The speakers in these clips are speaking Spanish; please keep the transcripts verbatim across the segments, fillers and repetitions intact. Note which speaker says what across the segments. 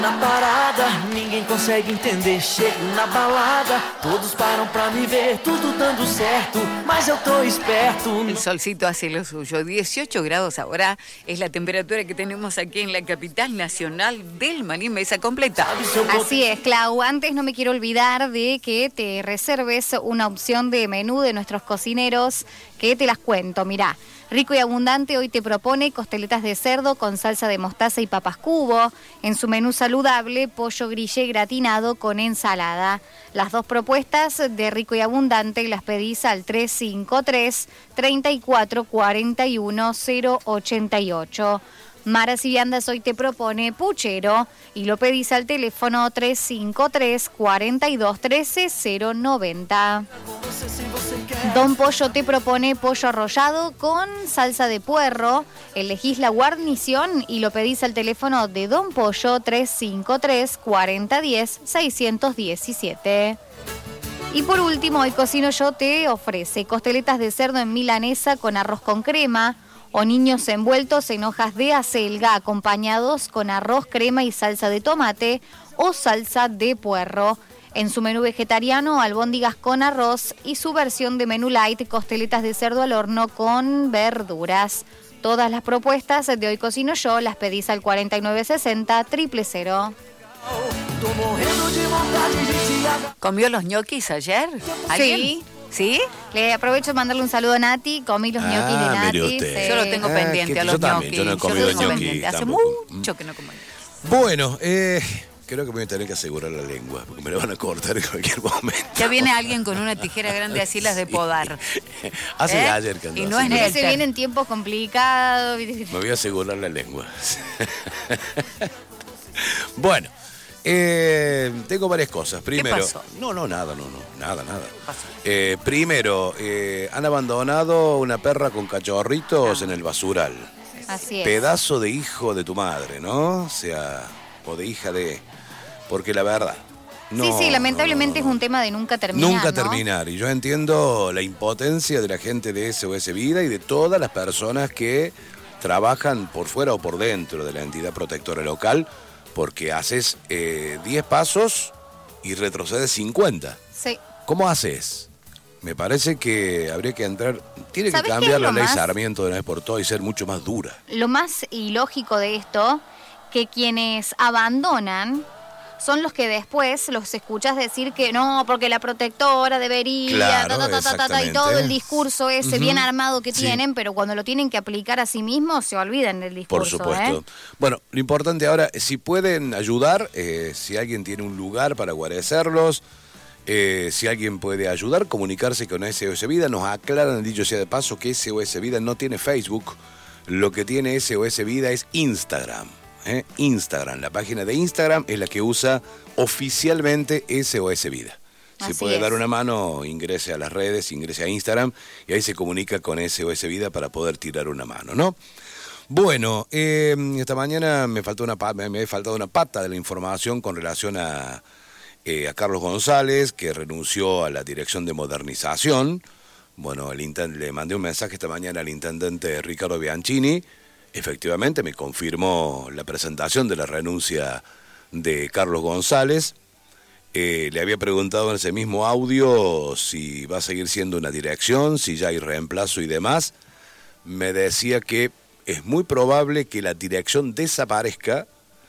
Speaker 1: Na parada, ninguém consegue entender. Chego na balada, todos param pra me ver. Tudo dando certo, mas eu tô esperto.
Speaker 2: El solcito hace lo suyo. dieciocho grados ahora es la temperatura que tenemos aquí en la capital nacional del Maní. Mesa completa.
Speaker 3: Así es, Clau. Antes no me quiero olvidar de que te reserves una opción de menú de nuestros cocineros, que te las cuento. Mirá, Rico y Abundante hoy te propone costeletas de cerdo con salsa de mostaza y papas cubo. En su menú saludable, pollo grillé gratinado con ensalada. Las dos propuestas de Rico y Abundante las pedís al tres cinco tres, tres cuatro cuatro uno, cero ocho ocho. Maras y Viandas hoy te propone puchero y lo pedís al teléfono tres cinco tres, cuatro dos uno tres, cero nueve cero. Don Pollo te propone pollo arrollado con salsa de puerro. Elegís la guarnición y lo pedís al teléfono de Don Pollo tres cinco tres, cuatro uno cero, seis uno siete. Y por último, Hoy Cocino Yo te ofrece costeletas de cerdo en milanesa con arroz con crema o niños envueltos en hojas de acelga acompañados con arroz, crema y salsa de tomate o salsa de puerro. En su menú vegetariano, albóndigas con arroz y su versión de menú light, costeletas de cerdo al horno con verduras. Todas las propuestas de Hoy Cocino Yo las pedís al cuarenta y nueve sesenta, cero cero cero.
Speaker 2: ¿Comió los ñoquis ayer? ¿Alguien?
Speaker 3: Sí.
Speaker 2: ¿Sí?
Speaker 3: Le aprovecho de mandarle un saludo a Nati. Comí los
Speaker 4: Ah,
Speaker 3: ñoquis de Nati.
Speaker 4: mire usted.
Speaker 3: Sí.
Speaker 2: Yo lo tengo
Speaker 4: Ah,
Speaker 2: pendiente
Speaker 4: que
Speaker 2: a
Speaker 4: yo
Speaker 2: los
Speaker 4: también,
Speaker 2: ñoquis.
Speaker 4: yo no he comido
Speaker 2: lo tengo
Speaker 4: ñoquis
Speaker 2: pendiente. Hace
Speaker 4: tampoco.
Speaker 2: mucho que no como.
Speaker 4: Bueno, eh, creo que me voy a tener que asegurar la lengua, porque me la van a cortar en cualquier momento.
Speaker 2: Ya viene alguien con una tijera grande así las de podar.
Speaker 4: Hace
Speaker 2: ¿Eh?
Speaker 4: ayer que andaba
Speaker 2: Y no es
Speaker 4: así.
Speaker 3: Mire,
Speaker 2: Nelter.
Speaker 3: se vienen tiempos complicados.
Speaker 4: Me voy a asegurar la lengua. Bueno, eh, tengo varias cosas. Primero,
Speaker 2: pasó?
Speaker 4: no, no, nada, no, no, nada, nada.
Speaker 2: pasó?
Speaker 4: Eh, primero, eh, han abandonado una perra con cachorritos en el basural.
Speaker 3: Así es.
Speaker 4: Pedazo de hijo de tu madre, ¿no? O sea, o de hija de... Porque la verdad... No,
Speaker 3: sí, sí, lamentablemente
Speaker 4: no, no, no.
Speaker 3: es un tema de nunca terminar.
Speaker 4: Nunca
Speaker 3: ¿no?
Speaker 4: terminar. Y yo entiendo la impotencia de la gente de S O S Vida y de todas las personas que trabajan por fuera o por dentro de la entidad protectora local, porque haces eh, diez pasos y retrocedes cincuenta.
Speaker 3: Sí.
Speaker 4: ¿Cómo haces? Me parece que habría que entrar... Tiene que
Speaker 3: ¿Sabés qué
Speaker 4: cambiar
Speaker 3: es
Speaker 4: la
Speaker 3: lo
Speaker 4: ley
Speaker 3: más?
Speaker 4: Sarmiento de una vez por todas y ser mucho más dura.
Speaker 3: Lo más ilógico de esto, que quienes abandonan son los que después los escuchas decir que no, porque la protectora debería,
Speaker 4: Claro,
Speaker 3: ta, ta, ta, ta, ta, y
Speaker 4: exactamente.
Speaker 3: todo el discurso ese
Speaker 4: Ujú.
Speaker 3: bien armado que
Speaker 4: Sí.
Speaker 3: tienen, pero cuando lo tienen que aplicar a sí mismos se olvidan del
Speaker 4: Por
Speaker 3: discurso.
Speaker 4: supuesto.
Speaker 3: ¿eh?
Speaker 4: Bueno, lo importante ahora, si pueden ayudar, eh, si alguien tiene un lugar para guarecerlos, eh, si alguien puede ayudar, comunicarse con S O S Vida. Nos aclaran, dicho sea de paso, que S O S Vida no tiene Facebook. Lo que tiene S O S Vida es Instagram. ¿eh? Instagram, la página de Instagram es la que usa oficialmente S O S Vida. Si
Speaker 3: Así
Speaker 4: puede
Speaker 3: es.
Speaker 4: dar una mano, ingrese a las redes, ingrese a Instagram y ahí se comunica con S O S Vida para poder tirar una mano, ¿no? Bueno, eh, esta mañana me faltó una pa- me me ha faltado una pata de la información con relación a, eh, a Carlos González, que renunció a la dirección de modernización. Bueno, el inten- le mandé un mensaje esta mañana al intendente Ricardo Bianchini. Efectivamente, me confirmó la presentación de la renuncia de Carlos González. Eh, le había preguntado en ese mismo audio si va a seguir siendo una dirección, si ya hay reemplazo y demás. Me decía que es muy probable que la dirección desaparezca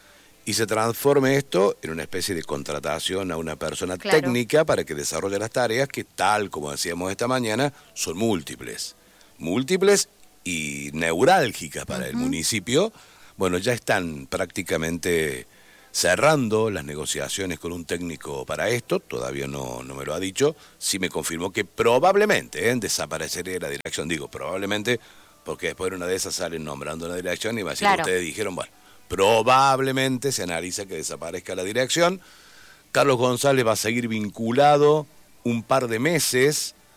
Speaker 4: y se transforme esto en una especie de contratación a una persona
Speaker 3: Claro.
Speaker 4: técnica para que desarrolle las tareas que, tal como decíamos esta mañana, son múltiples. Múltiples y neurálgicas para uh-huh. el municipio. Bueno, ya están prácticamente cerrando las negociaciones con un técnico para esto, todavía no, no me lo ha dicho, sí me confirmó que probablemente ¿eh? desaparecería la dirección, digo probablemente, porque después de una de esas salen nombrando una dirección y va a decir,
Speaker 3: claro.
Speaker 4: ustedes dijeron, bueno, probablemente se analiza que desaparezca la dirección. Carlos González va a seguir vinculado un par de meses